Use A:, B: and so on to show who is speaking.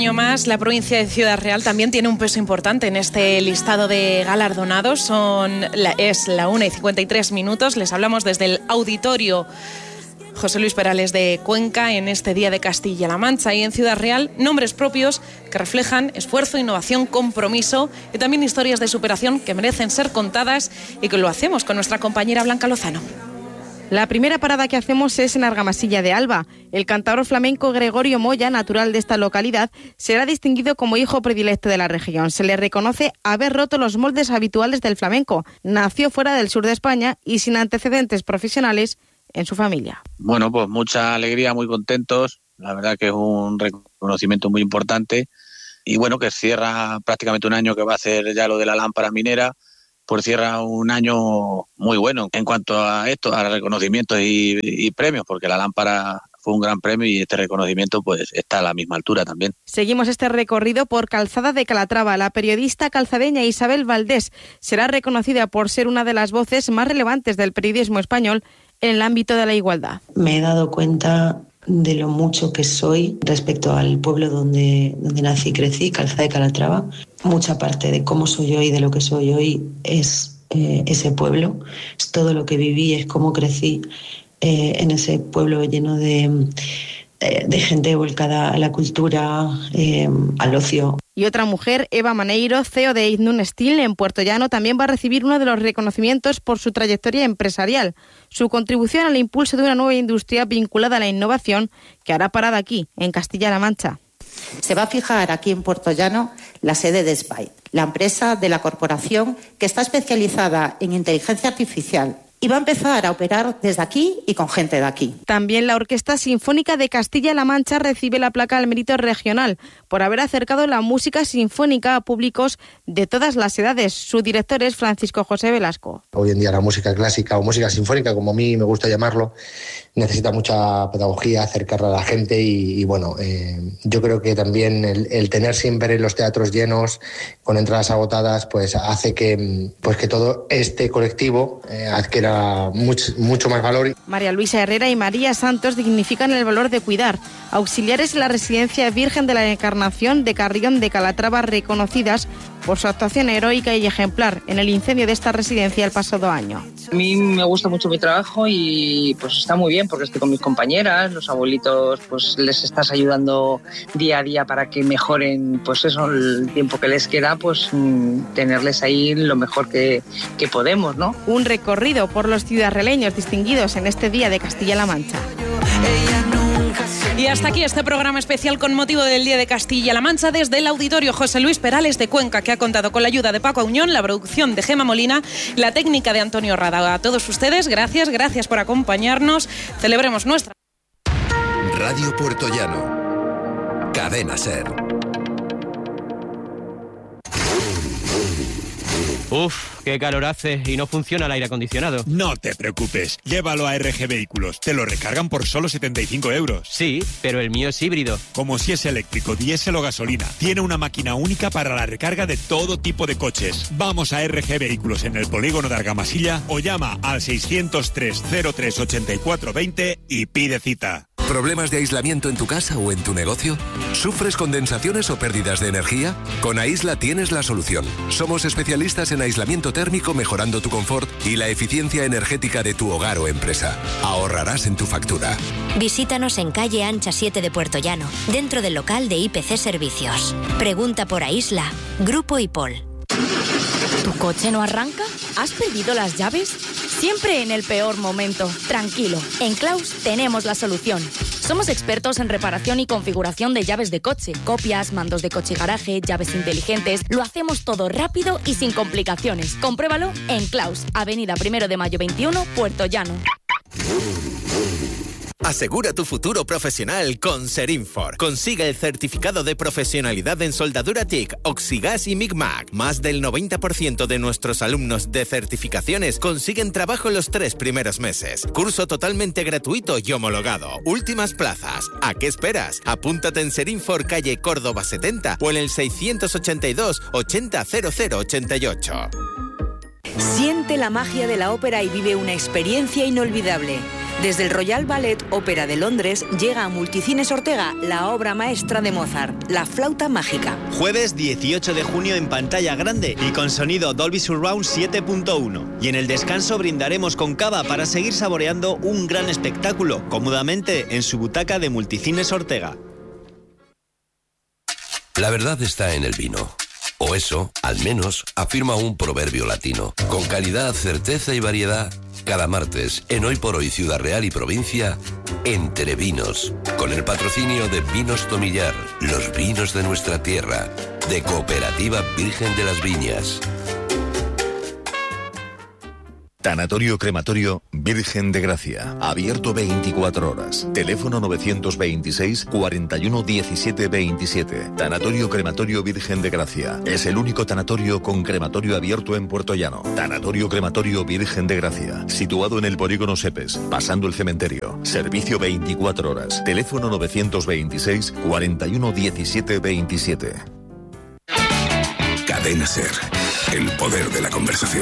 A: año más, la provincia de Ciudad Real también tiene un peso importante en este listado de galardonados. Es la 1:53. Les hablamos desde el auditorio José Luis Perales de Cuenca en este Día de Castilla-La Mancha, y en Ciudad Real nombres propios que reflejan esfuerzo, innovación, compromiso y también historias de superación que merecen ser contadas, y que lo hacemos con nuestra compañera Blanca Lozano.
B: La primera parada que hacemos es en Argamasilla de Alba. El cantador flamenco Gregorio Moya, natural de esta localidad, será distinguido como hijo predilecto de la región. Se le reconoce haber roto los moldes habituales del flamenco. Nació fuera del sur de España y sin antecedentes profesionales en su familia.
C: Bueno, pues mucha alegría, muy contentos. La verdad que es un reconocimiento muy importante. Y bueno, que cierra prácticamente un año que va a hacer ya lo de la lámpara minera. Pues cierra un año muy bueno en cuanto a esto, a reconocimientos y premios, porque la lámpara fue un gran premio y este reconocimiento pues está a la misma altura también.
B: Seguimos este recorrido por Calzada de Calatrava. La periodista calzadeña Isabel Valdés será reconocida por ser una de las voces más relevantes del periodismo español en el ámbito de la igualdad.
D: Me he dado cuenta de lo mucho que soy respecto al pueblo donde nací y crecí, Calzada de Calatrava. Mucha parte de cómo soy hoy, de lo que soy hoy, es ese pueblo, es todo lo que viví, es cómo crecí en ese pueblo lleno de gente volcada a la cultura, al ocio.
B: Y otra mujer, Eva Maneiro, CEO de Ignun Steel en Puerto Llano, también va a recibir uno de los reconocimientos por su trayectoria empresarial, su contribución al impulso de una nueva industria vinculada a la innovación que hará parada aquí, en Castilla-La Mancha.
E: Se va a fijar aquí en Puerto Llano la sede de SPY, la empresa de la corporación que está especializada en inteligencia artificial, y va a empezar a operar desde aquí y con gente de aquí.
B: También la Orquesta Sinfónica de Castilla-La Mancha recibe la placa al mérito regional por haber acercado la música sinfónica a públicos de todas las edades. Su director es Francisco José Velasco.
F: Hoy en día la música clásica o música sinfónica, como a mí me gusta llamarlo, necesita mucha pedagogía, acercarla a la gente y bueno, yo creo que también el tener siempre los teatros llenos, con entradas agotadas, pues hace que todo este colectivo adquiera mucho más valor.
B: María Luisa Herrera y María Santos dignifican el valor de cuidar. Auxiliares en la Residencia Virgen de la Encarnación de Carrión de Calatrava, reconocidas por su actuación heroica y ejemplar en el incendio de esta residencia el pasado año.
G: A mí me gusta mucho mi trabajo y pues está muy bien porque estoy con mis compañeras, los abuelitos pues les estás ayudando día a día para que mejoren pues eso, el tiempo que les queda, pues tenerles ahí lo mejor que podemos, ¿no?
B: Un recorrido por los ciudadraleños distinguidos en este Día de Castilla-La Mancha.
A: Y hasta aquí este programa especial con motivo del Día de Castilla-La Mancha desde el auditorio José Luis Perales de Cuenca, que ha contado con la ayuda de Paco Auñón, la producción de Gema Molina, la técnica de Antonio Rada. A todos ustedes, gracias por acompañarnos. Celebremos nuestra...
H: Radio Puerto Llano, Cadena Ser.
I: Uf, qué calor hace y no funciona el aire acondicionado.
J: No te preocupes, llévalo a RG Vehículos, te lo recargan por solo 75 euros.
I: Sí, pero el mío es híbrido.
J: Como si es eléctrico, diésel o gasolina. Tiene una máquina única para la recarga de todo tipo de coches. Vamos a RG Vehículos en el polígono de Argamasilla o llama al 603 03 84 20 y pide cita.
H: ¿Problemas de aislamiento en tu casa o en tu negocio? ¿Sufres condensaciones o pérdidas de energía? Con Aisla tienes la solución. Somos especialistas en aislamiento térmico, mejorando tu confort y la eficiencia energética de tu hogar o empresa. Ahorrarás en tu factura.
K: Visítanos en calle Ancha 7 de Puerto Llano, dentro del local de IPC Servicios. Pregunta por Aisla, Grupo IPOL.
L: ¿Tu coche no arranca? ¿Has perdido las llaves? Siempre en el peor momento. Tranquilo, en Claus tenemos la solución. Somos expertos en reparación y configuración de llaves de coche, copias, mandos de coche y garaje, llaves inteligentes. Lo hacemos todo rápido y sin complicaciones. Compruébalo en Claus, Avenida 1 de Mayo 21, Puerto Llano.
M: Asegura tu futuro profesional con Serinfor. Consigue el certificado de profesionalidad en soldadura TIC, Oxigas y MIGMAC. Más del 90% de nuestros alumnos de certificaciones consiguen trabajo en los 3 primeros meses. Curso totalmente gratuito y homologado. Últimas plazas. ¿A qué esperas? Apúntate en Serinfor, calle Córdoba 70 o en el 682 80 0088.
N: Siente la magia de la ópera y vive una experiencia inolvidable. Desde el Royal Ballet Ópera de Londres llega a Multicines Ortega la obra maestra de Mozart, La flauta mágica.
O: Jueves 18 de junio en pantalla grande y con sonido Dolby Surround 7.1. Y en el descanso brindaremos con cava para seguir saboreando un gran espectáculo, cómodamente en su butaca de Multicines Ortega.
P: La verdad está en el vino. O eso, al menos, afirma un proverbio latino. Con calidad, certeza y variedad, cada martes, en Hoy por Hoy Ciudad Real y Provincia, Entre Vinos, con el patrocinio de Vinos Tomillar, los vinos de nuestra tierra, de Cooperativa Virgen de las Viñas.
Q: Tanatorio Crematorio Virgen de Gracia. Abierto 24 horas. Teléfono 926 41 17 27. Tanatorio Crematorio Virgen de Gracia. Es el único tanatorio con crematorio abierto en Puerto Llano. Tanatorio Crematorio Virgen de Gracia. Situado en el polígono Sepes, pasando el cementerio. Servicio 24 horas. Teléfono 926 41 17 27.
R: Cadena SER. El poder de la conversación.